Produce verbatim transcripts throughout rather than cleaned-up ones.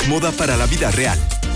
moda para la vida real.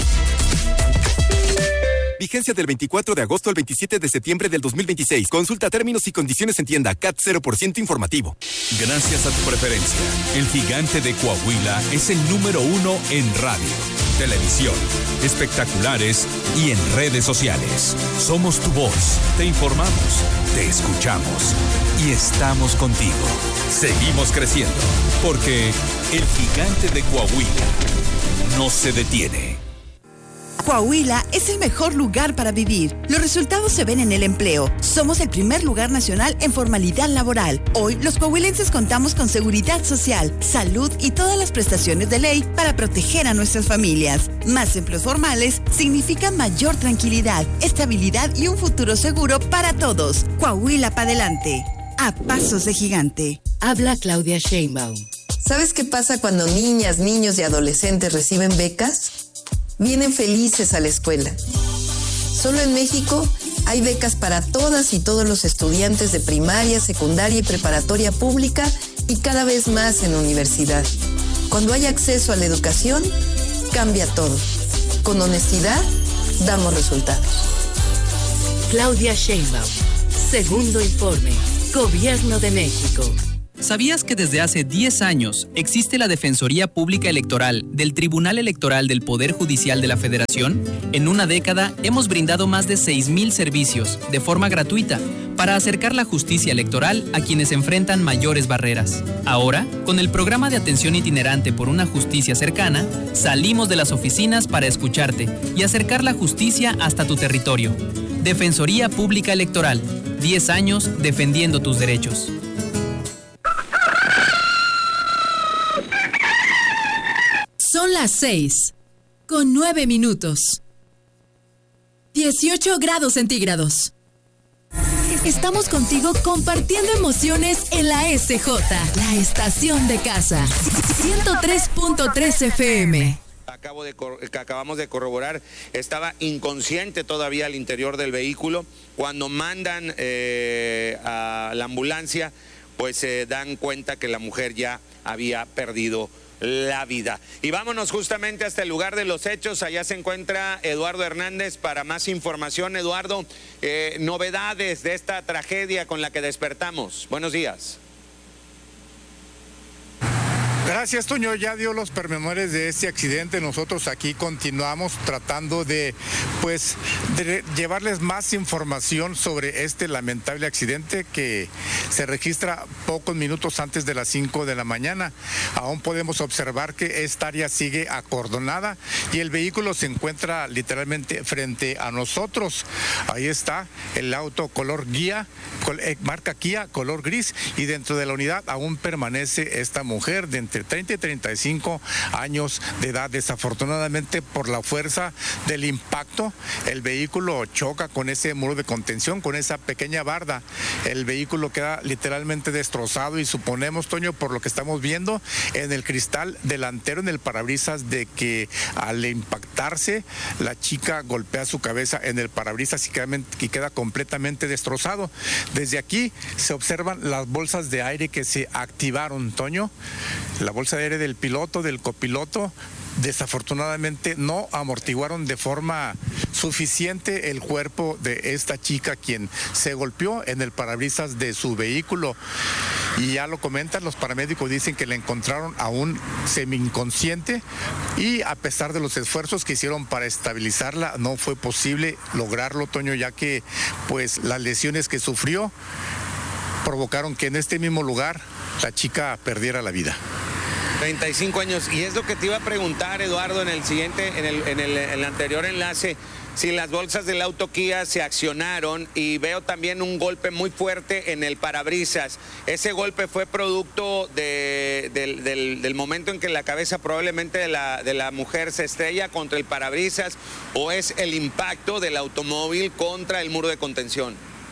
Vigencia del veinticuatro de agosto al veintisiete de septiembre del dos mil veintiséis. Consulta términos y condiciones en tienda. C A T cero por ciento informativo. Gracias a tu preferencia, el Gigante de Coahuila es el número uno en radio, televisión, espectaculares y en redes sociales. Somos tu voz, te informamos, te escuchamos y estamos contigo. Seguimos creciendo, porque el Gigante de Coahuila no se detiene. Coahuila es el mejor lugar para vivir. Los resultados se ven en el empleo. Somos el primer lugar nacional en formalidad laboral. Hoy, los coahuilenses contamos con seguridad social, salud y todas las prestaciones de ley para proteger a nuestras familias. Más empleos formales significan mayor tranquilidad, estabilidad y un futuro seguro para todos. Coahuila para adelante. A pasos de gigante. Habla Claudia Sheinbaum. ¿Sabes qué pasa cuando niñas, niños y adolescentes reciben becas? Vienen felices a la escuela. Solo en México hay becas para todas y todos los estudiantes de primaria, secundaria y preparatoria pública y cada vez más en universidad. Cuando hay acceso a la educación, cambia todo. Con honestidad, damos resultados. Claudia Sheinbaum. Segundo informe. Gobierno de México. ¿Sabías que desde hace diez años existe la Defensoría Pública Electoral del Tribunal Electoral del Poder Judicial de la Federación? En una década hemos brindado más de seis mil servicios de forma gratuita para acercar la justicia electoral a quienes enfrentan mayores barreras. Ahora, con el programa de atención itinerante por una justicia cercana, salimos de las oficinas para escucharte y acercar la justicia hasta tu territorio. Defensoría Pública Electoral, diez años defendiendo tus derechos. Son las seis, con nueve minutos. dieciocho grados centígrados. Estamos contigo compartiendo emociones en la S J, la estación de casa. ciento tres punto tres F M. Acabo de, que acabamos de corroborar, estaba inconsciente todavía al interior del vehículo. Cuando mandan eh, a la ambulancia, pues se eh, dan cuenta que la mujer ya había perdido la vida. Y vámonos justamente hasta el lugar de los hechos. Allá se encuentra Eduardo Hernández para más información. Eduardo, eh, novedades de esta tragedia con la que despertamos. Buenos días. Gracias, Toño. Ya dio los pormenores de este accidente. Nosotros aquí continuamos tratando de, pues, de llevarles más información sobre este lamentable accidente que se registra pocos minutos antes de las cinco de la mañana. Aún podemos observar que esta área sigue acordonada y el vehículo se encuentra literalmente frente a nosotros. Ahí está el auto color guía, marca Kia, color gris, y dentro de la unidad aún permanece esta mujer de entre treinta y treinta y cinco años de edad. Desafortunadamente, por la fuerza del impacto, el vehículo choca con ese muro de contención, con esa pequeña barda. El vehículo queda literalmente destrozado y suponemos, Toño, por lo que estamos viendo en el cristal delantero, en el parabrisas, de que al impactarse la chica golpea su cabeza en el parabrisas y queda, y queda completamente destrozado. Desde aquí se observan las bolsas de aire que se activaron, Toño. La bolsa de aire del piloto, del copiloto, desafortunadamente no amortiguaron de forma suficiente el cuerpo de esta chica, quien se golpeó en el parabrisas de su vehículo. Y ya lo comentan, los paramédicos dicen que la encontraron aún semi-inconsciente y a pesar de los esfuerzos que hicieron para estabilizarla, no fue posible lograrlo, Toño, ya que pues las lesiones que sufrió provocaron que en este mismo lugar la chica perdiera la vida. treinta y cinco años, y es lo que te iba a preguntar, Eduardo, en el siguiente, en el, en el, en el anterior enlace, si las bolsas del auto Kia se accionaron, y veo también un golpe muy fuerte en el parabrisas. ¿Ese golpe fue producto de, del, del, del momento en que la cabeza probablemente de la, de la mujer se estrella contra el parabrisas, o es el impacto del automóvil contra el muro de contención?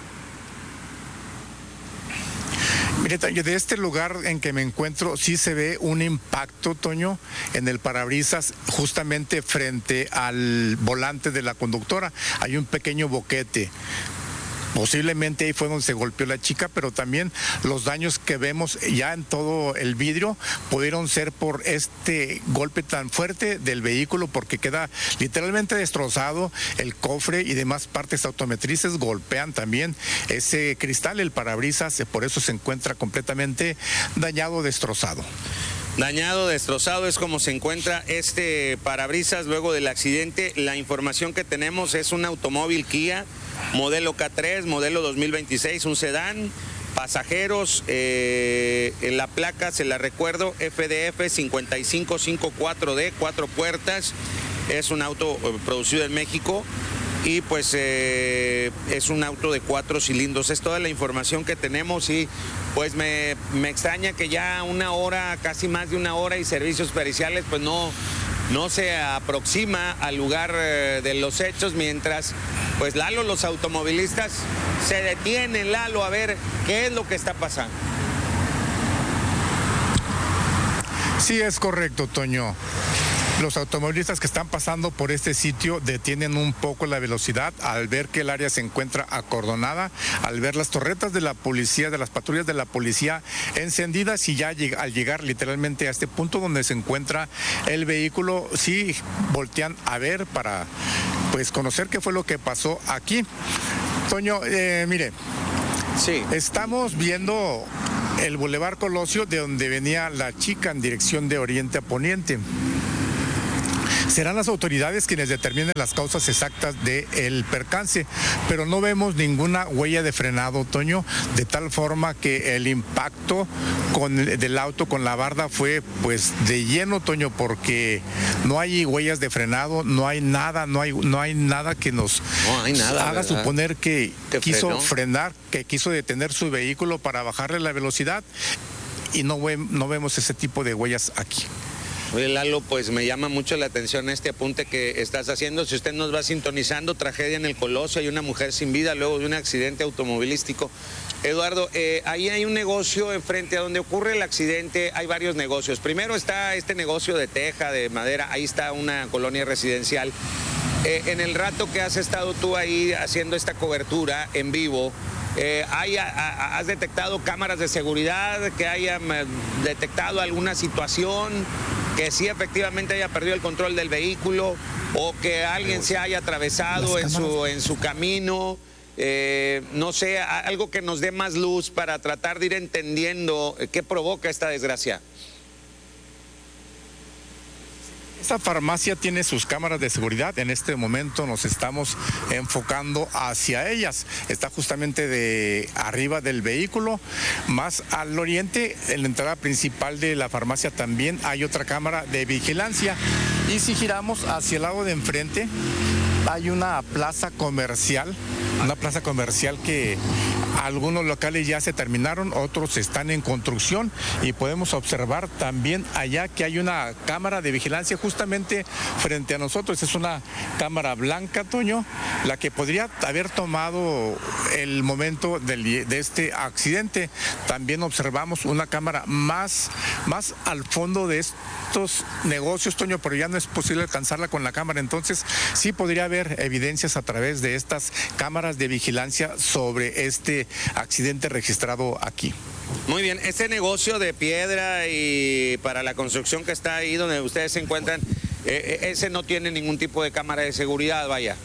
Mire, Toño, de este lugar en que me encuentro sí se ve un impacto, Toño, en el parabrisas justamente frente al volante de la conductora. Hay un pequeño boquete. Posiblemente ahí fue donde se golpeó la chica, pero también los daños que vemos ya en todo el vidrio pudieron ser por este golpe tan fuerte del vehículo, porque queda literalmente destrozado el cofre y demás partes automotrices, golpean también ese cristal, el parabrisas, por eso se encuentra completamente dañado, destrozado. Dañado, destrozado es como se encuentra este parabrisas luego del accidente. La información que tenemos es un automóvil Kia, modelo K tres, modelo dos mil veintiséis, un sedán, pasajeros, eh, en la placa, se la recuerdo, F D F cinco cinco cinco cuatro D, cuatro puertas, es un auto eh, producido en México. Y pues eh, es un auto de cuatro cilindros. Es toda la información que tenemos y pues me, me extraña que ya una hora, casi más de una hora y servicios periciales pues no, no se aproxima al lugar eh, de los hechos, mientras pues Lalo, los automovilistas se detienen, Lalo, a ver qué es lo que está pasando. Sí, es correcto, Toño. Los automovilistas que están pasando por este sitio detienen un poco la velocidad al ver que el área se encuentra acordonada, al ver las torretas de la policía, de las patrullas de la policía encendidas, y ya lleg- al llegar literalmente a este punto donde se encuentra el vehículo, sí voltean a ver para pues conocer qué fue lo que pasó aquí. Toño, eh, mire, sí, estamos viendo el Boulevard Colosio, de donde venía la chica en dirección de oriente a poniente. Serán las autoridades quienes determinen las causas exactas del percance, pero no vemos ninguna huella de frenado, Toño, de tal forma que el impacto con el, del auto con la barda fue pues de lleno, Toño, porque no hay huellas de frenado, no hay nada, no hay, no hay nada que nos no hay nada, haga ¿verdad? Suponer que ¿Te quiso frenó? frenar, que quiso detener su vehículo para bajarle la velocidad, y no, ve, no vemos ese tipo de huellas aquí. Oye, Lalo, pues me llama mucho la atención este apunte que estás haciendo. Si usted nos va sintonizando, tragedia en el Colosio, hay una mujer sin vida luego de un accidente automovilístico. Eduardo, eh, ahí hay un negocio enfrente a donde ocurre el accidente, hay varios negocios. Primero está este negocio de teja, de madera, ahí está una colonia residencial. Eh, en el rato que has estado tú ahí haciendo esta cobertura en vivo, Eh, hay, a, a, ¿has detectado cámaras de seguridad que hayan eh, detectado alguna situación que sí efectivamente haya perdido el control del vehículo o que alguien se haya atravesado en su, en su camino? Eh, no sé, algo que nos dé más luz para tratar de ir entendiendo qué provoca esta desgracia. Esta farmacia tiene sus cámaras de seguridad. En este momento nos estamos enfocando hacia ellas. Está justamente de arriba del vehículo, más al oriente, en la entrada principal de la farmacia también hay otra cámara de vigilancia. Y si giramos hacia el lado de enfrente, hay una plaza comercial, una plaza comercial que algunos locales ya se terminaron, otros están en construcción, y podemos observar también allá que hay una cámara de vigilancia justamente frente a nosotros. Es una cámara blanca, Toño, la que podría haber tomado el momento del, de este accidente. También observamos una cámara más, más al fondo de estos negocios, Toño, pero ya no es posible alcanzarla con la cámara. Entonces sí podría haber evidencias a través de estas cámaras de vigilancia sobre este accidente registrado aquí. Muy bien, este negocio de piedra y para la construcción que está ahí donde ustedes se encuentran, eh, ese no tiene ningún tipo de cámara de seguridad, vaya.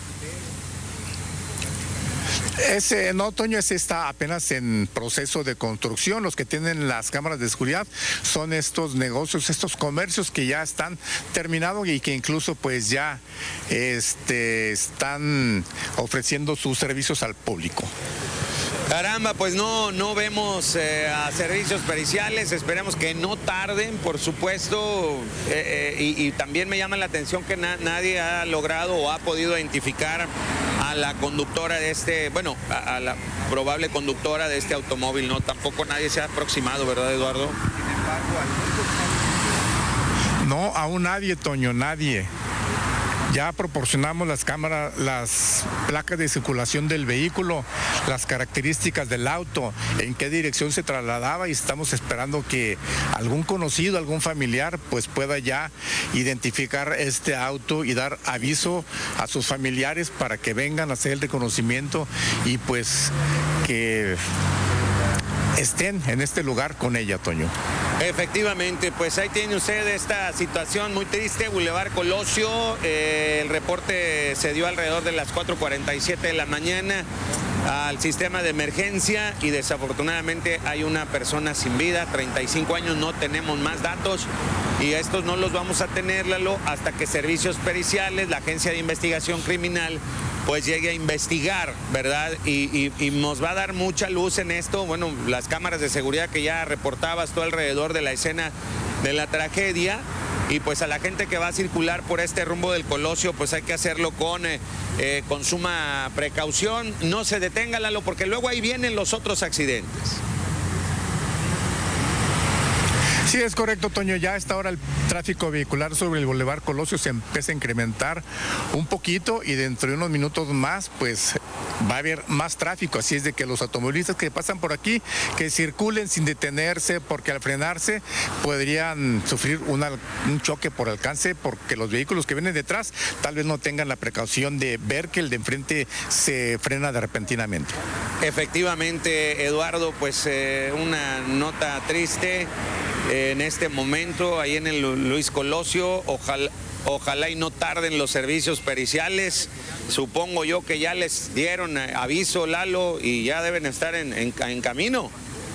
Ese, no, Toño, ese está apenas en proceso de construcción. Los que tienen las cámaras de seguridad son estos negocios, estos comercios que ya están terminados y que incluso pues ya este, están ofreciendo sus servicios al público. Caramba, pues no, no vemos eh, a servicios periciales, esperemos que no tarden, por supuesto, eh, eh, y, y también me llama la atención que na nadie ha logrado o ha podido identificar a la conductora de este, bueno, a, a la probable conductora de este automóvil, ¿no? Tampoco nadie se ha aproximado, ¿verdad, Eduardo? No, aún nadie, Toño, nadie. Ya proporcionamos las cámaras, las placas de circulación del vehículo, las características del auto, en qué dirección se trasladaba, y estamos esperando que algún conocido, algún familiar, pues pueda ya identificar este auto y dar aviso a sus familiares para que vengan a hacer el reconocimiento y pues que estén en este lugar con ella, Toño. Efectivamente, pues ahí tiene usted esta situación muy triste, Boulevard Colosio. Eh, el reporte se dio alrededor de las cuatro cuarenta y siete de la mañana al sistema de emergencia y desafortunadamente hay una persona sin vida, treinta y cinco años, no tenemos más datos y estos no los vamos a tener, Lalo, hasta que servicios periciales, la Agencia de Investigación Criminal, pues llegue a investigar, ¿verdad? Y, y, y nos va a dar mucha luz en esto. Bueno, las cámaras de seguridad que ya reportabas tú alrededor de la escena de la tragedia, y pues a la gente que va a circular por este rumbo del Colosio, pues hay que hacerlo con, eh, eh, con suma precaución. No se detenga, Lalo, porque luego ahí vienen los otros accidentes. Sí, es correcto, Toño. Ya a esta hora el tráfico vehicular sobre el Boulevard Colosio se empieza a incrementar un poquito y dentro de unos minutos más, pues va a haber más tráfico. Así es de que los automovilistas que pasan por aquí, que circulen sin detenerse, porque al frenarse podrían sufrir una, un choque por alcance, porque los vehículos que vienen detrás tal vez no tengan la precaución de ver que el de enfrente se frena de repentinamente. Efectivamente, Eduardo, pues eh, una nota triste eh, en este momento ahí en el Luis Colosio. Ojalá, ojalá y no tarden los servicios periciales. Supongo yo que ya les dieron aviso, Lalo, y ya deben estar en, en, en camino.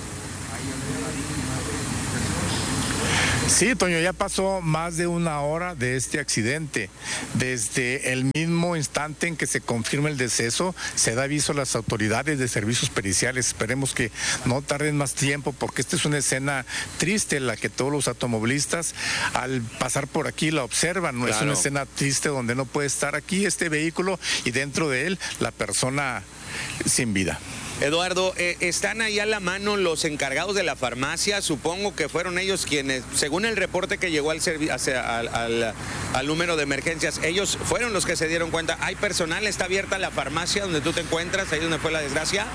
Sí, Toño, ya pasó más de una hora de este accidente. Desde el mismo instante en que se confirma el deceso, se da aviso a las autoridades de servicios periciales. Esperemos que no tarden más tiempo, porque esta es una escena triste, la que todos los automovilistas al pasar por aquí la observan. ¿No? Claro. Es una escena triste donde no puede estar aquí este vehículo y dentro de él la persona sin vida. Eduardo, eh, ¿están ahí a la mano los encargados de la farmacia? Supongo que fueron ellos quienes, según el reporte que llegó al, hacia, al, al, al número de emergencias, ellos fueron los que se dieron cuenta. ¿Hay personal? ¿Está abierta la farmacia donde tú te encuentras, ahí donde fue la desgracia?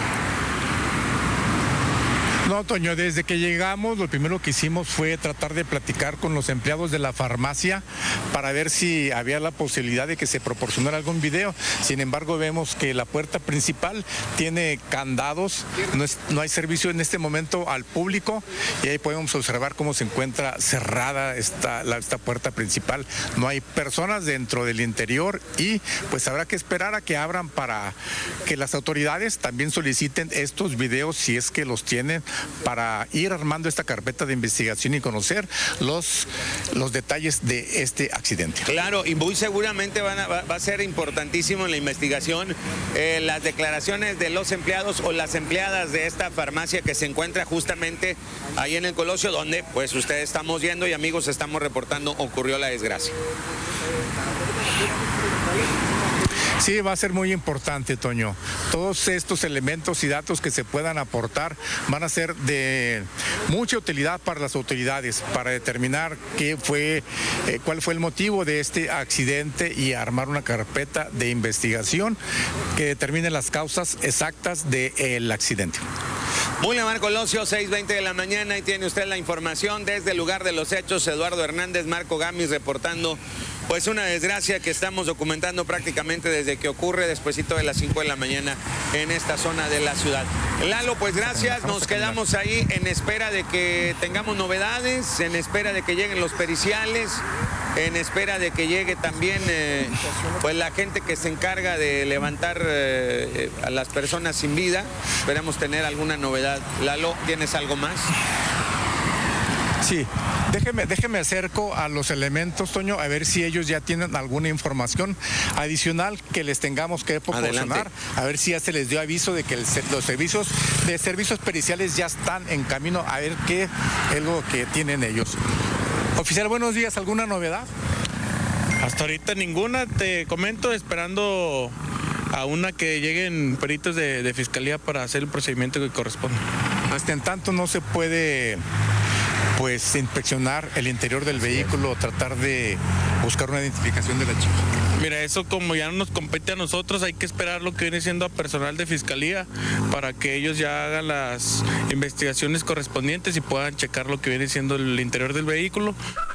No, Toño, desde que llegamos lo primero que hicimos fue tratar de platicar con los empleados de la farmacia para ver si había la posibilidad de que se proporcionara algún video. Sin embargo, vemos que la puerta principal tiene candados, no, es, no hay servicio en este momento al público y ahí podemos observar cómo se encuentra cerrada esta, la, esta puerta principal. No hay personas dentro del interior y pues habrá que esperar a que abran para que las autoridades también soliciten estos videos si es que los tienen, para ir armando esta carpeta de investigación y conocer los, los detalles de este accidente. Claro, y muy seguramente van a, va, va a ser importantísimo en la investigación eh, las declaraciones de los empleados o las empleadas de esta farmacia que se encuentra justamente ahí en el Colosio, donde pues ustedes estamos viendo y amigos estamos reportando ocurrió la desgracia. Sí, va a ser muy importante, Toño. Todos estos elementos y datos que se puedan aportar van a ser de mucha utilidad para las autoridades, para determinar qué fue, eh, cuál fue el motivo de este accidente y armar una carpeta de investigación que determine las causas exactas del accidente. Boulevard Colosio, seis veinte de la mañana, y tiene usted la información desde el lugar de los hechos. Eduardo Hernández, Marco Gamis reportando pues una desgracia que estamos documentando prácticamente desde que ocurre despuesito de las cinco de la mañana en esta zona de la ciudad. Lalo, pues gracias, nos quedamos ahí en espera de que tengamos novedades, en espera de que lleguen los periciales, en espera de que llegue también eh, pues la gente que se encarga de levantar eh, a las personas sin vida. Esperemos tener alguna novedad. Lalo, ¿tienes algo más? Sí, déjeme, déjeme acerco a los elementos, Toño, a ver si ellos ya tienen alguna información adicional que les tengamos que proporcionar. Adelante. A ver si ya se les dio aviso de que el, los servicios de servicios periciales ya están en camino, a ver qué es lo que tienen ellos. Oficial, buenos días, ¿alguna novedad? Hasta ahorita ninguna, te comento, esperando a una que lleguen peritos de, de fiscalía para hacer el procedimiento que corresponde. Hasta en tanto no se puede pues inspeccionar el interior del vehículo, tratar de buscar una identificación de la chica. Mira, eso como ya no nos compete a nosotros, hay que esperar lo que viene siendo a personal de fiscalía para que ellos ya hagan las investigaciones correspondientes y puedan checar lo que viene siendo el interior del vehículo.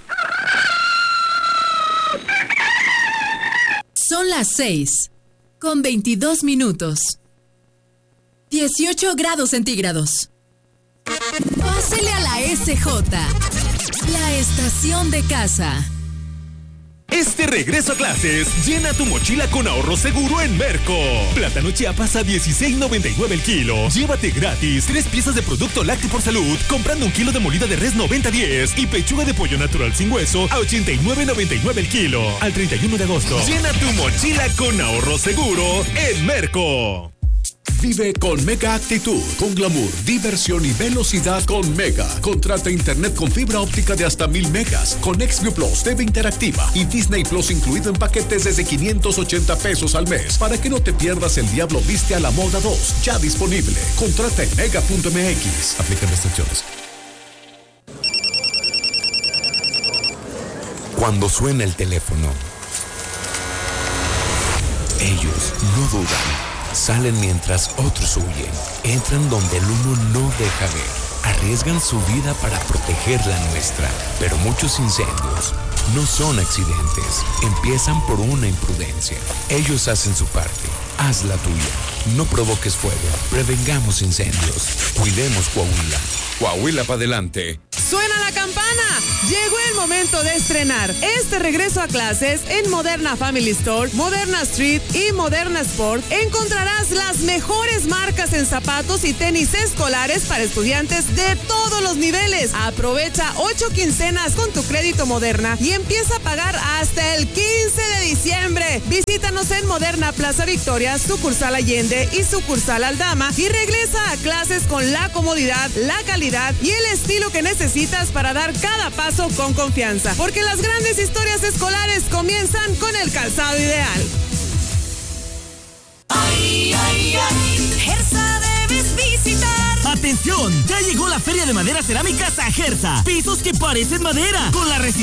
Son las seis, con veintidós minutos. dieciocho grados centígrados. Pásele a la S J, la estación de casa. Este regreso a clases, llena tu mochila con ahorro seguro en Merco. Plátano Chiapas a dieciséis noventa y nueve el kilo. Llévate gratis tres piezas de producto lácteo por salud comprando un kilo de molida de res noventa diez y pechuga de pollo natural sin hueso a ochenta y nueve noventa y nueve el kilo. Al treinta y uno de agosto. Llena tu mochila con ahorro seguro en Merco. Vive con Mega Actitud, con glamour, diversión y velocidad con Mega. Contrata internet con fibra óptica de hasta mil megas, con Xview Plus, T V interactiva y Disney Plus incluido en paquetes desde quinientos ochenta pesos al mes, para que no te pierdas El Diablo Viste a la Moda dos, ya disponible. Contrata en mega punto m x. Aplican restricciones. Cuando suena el teléfono, ellos no dudan. Salen mientras otros huyen. Entran donde el humo no deja ver. Arriesgan su vida para proteger la nuestra. Pero muchos incendios no son accidentes. Empiezan por una imprudencia. Ellos hacen su parte. Haz la tuya. No provoques fuego. Prevengamos incendios. Cuidemos Coahuila. Coahuila para adelante. ¡Suena la campana! Llegó el momento de estrenar este regreso a clases en Moderna Family Store, Moderna Street y Moderna Sport. Encontrarás las mejores marcas en zapatos y tenis escolares para estudiantes de todos los niveles. Aprovecha ocho quincenas con tu crédito Moderna y empieza a pagar hasta el quince de diciembre. Visítanos en Moderna Plaza Victoria, sucursal Allende y sucursal Aldama y regresa a clases con la comodidad, la calidad y el estilo que necesitas para dar cada paso con confianza, porque las grandes historias escolares comienzan con el calzado ideal. Ay, ay, ay, Gersa debes visitar. ¡Atención! Ya llegó la Feria de Madera Cerámicas a Gersa. Pisos que parecen madera, con la resistencia